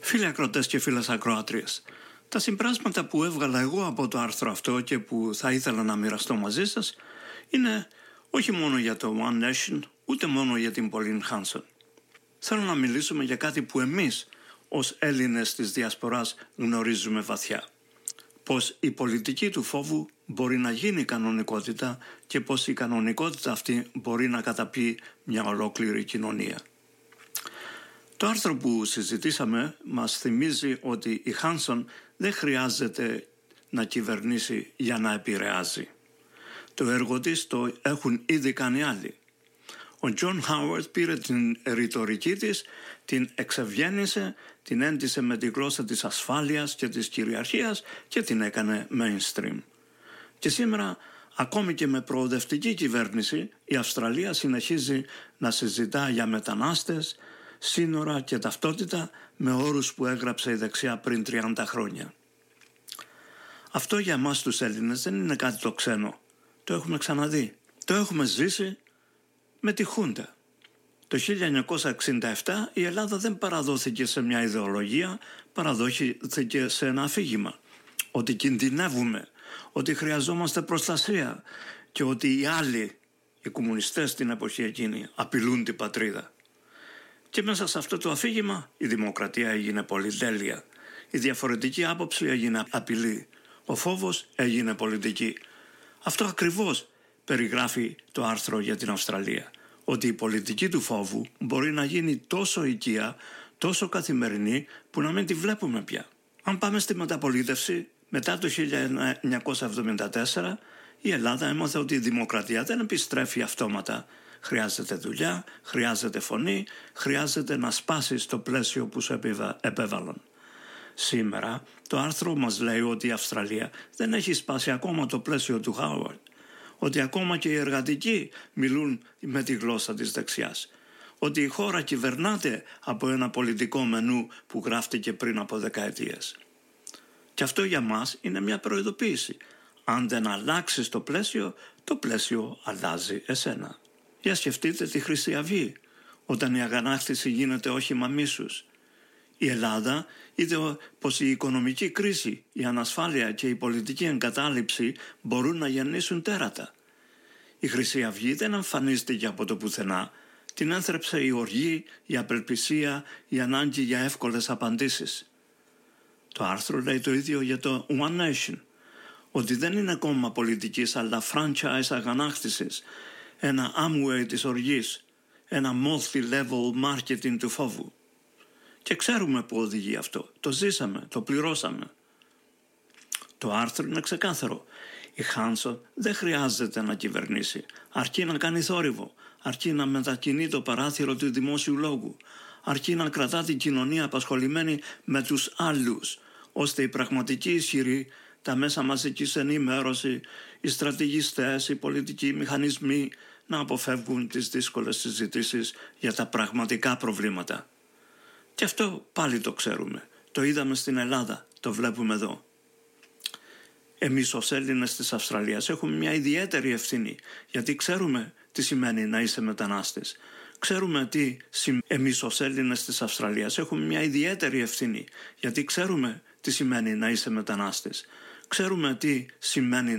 Φίλοι ακροατές και φίλες ακροάτριες, τα συμπράσματα που έβγαλα εγώ από το άρθρο αυτό και που θα ήθελα να μοιραστώ μαζί σας είναι όχι μόνο για το One Nation, ούτε μόνο για την Pauline Hanson. Θέλω να μιλήσουμε για κάτι που εμείς ως Έλληνες της Διασποράς γνωρίζουμε βαθιά. Πως η πολιτική του φόβου μπορεί να γίνει κανονικότητα και πως η κανονικότητα αυτή μπορεί να καταπιεί μια ολόκληρη κοινωνία. Το άρθρο που συζητήσαμε μας θυμίζει ότι η Χάνσον δεν χρειάζεται να κυβερνήσει για να επηρεάζει. Το έργο της το έχουν ήδη κάνει άλλοι. Ο Τζον Χάουαρντ πήρε την ρητορική της, την εξευγέννησε, την έντυσε με τη γλώσσα της ασφάλειας και της κυριαρχίας και την έκανε mainstream. Και σήμερα, ακόμη και με προοδευτική κυβέρνηση, η Αυστραλία συνεχίζει να συζητά για μετανάστες, σύνορα και ταυτότητα με όρους που έγραψε η δεξιά πριν 30 χρόνια. Αυτό για εμάς τους Έλληνες δεν είναι κάτι το ξένο. Το έχουμε ξαναδεί. Το έχουμε ζήσει με τη Χούντα. Το 1967 η Ελλάδα δεν παραδόθηκε σε μια ιδεολογία, παραδόθηκε σε ένα αφήγημα. Ότι κινδυνεύουμε, ότι χρειαζόμαστε προστασία και ότι οι άλλοι, οι κομμουνιστές στην εποχή εκείνη, απειλούν την πατρίδα. Και μέσα σε αυτό το αφήγημα η δημοκρατία έγινε πολυτέλεια. Η διαφορετική άποψη έγινε απειλή. Ο φόβος έγινε πολιτική. Αυτό ακριβώς περιγράφει το άρθρο για την Αυστραλία. Ότι η πολιτική του φόβου μπορεί να γίνει τόσο οικία, τόσο καθημερινή που να μην τη βλέπουμε πια. Αν πάμε στη μεταπολίτευση, μετά το 1974 η Ελλάδα έμαθε ότι η δημοκρατία δεν επιστρέφει αυτόματα. Χρειάζεται δουλειά, χρειάζεται φωνή, χρειάζεται να σπάσεις το πλαίσιο που σου επέβαλαν. Σήμερα το άρθρο μας λέει ότι η Αυστραλία δεν έχει σπάσει ακόμα το πλαίσιο του Χάουαρντ. Ότι ακόμα και οι εργατικοί μιλούν με τη γλώσσα της δεξιάς. Ότι η χώρα κυβερνάται από ένα πολιτικό μενού που γράφτηκε πριν από δεκαετίες. Και αυτό για μας είναι μια προειδοποίηση. Αν δεν αλλάξεις το πλαίσιο αλλάζει εσένα. Για σκεφτείτε τη Χρυσή Αυγή, όταν η αγανάκτηση γίνεται όχημα μίσους. Η Ελλάδα είδε πως η οικονομική κρίση, η ανασφάλεια και η πολιτική εγκατάλειψη μπορούν να γεννήσουν τέρατα. Η Χρυσή Αυγή δεν εμφανίστηκε από το πουθενά. Την ένθρεψε η οργή, η απελπισία, η ανάγκη για εύκολες απαντήσεις. Το άρθρο λέει το ίδιο για το One Nation, ότι δεν είναι κόμμα πολιτικής αλλά franchise αγανάκτησης, ένα Amway της οργής, ένα multi-level marketing του φόβου. Και ξέρουμε που οδηγεί αυτό. Το ζήσαμε, το πληρώσαμε. Το άρθρο είναι ξεκάθαρο. Η Χάνσον δεν χρειάζεται να κυβερνήσει. Αρκεί να κάνει θόρυβο. Αρκεί να μετακινεί το παράθυρο του δημόσιου λόγου. Αρκεί να κρατά την κοινωνία απασχολημένη με τους άλλους, ώστε οι πραγματικοί ισχυροί, τα μέσα μαζικής ενημέρωση, οι στρατηγιστές, οι πολιτικοί μηχανισμοί να αποφεύγουν τις δύσκολες συζητήσεις για τα πραγματικά προβλήματα. Και αυτό πάλι το ξέρουμε. Το είδαμε στην Ελλάδα, το βλέπουμε εδώ. Εμείς ως Έλληνες της Αυστραλίας έχουμε μια ιδιαίτερη ευθύνη, γιατί ξέρουμε τι σημαίνει να είσαι μετανάστης. Ξέρουμε εμείς ως Έλληνες της Αυστραλίας έχουμε μια ιδιαίτερη ευθύνη, γιατί ξέρουμε τι σημαίνει να είσαι μετανάστης. Ξέρουμε τι σημαίνει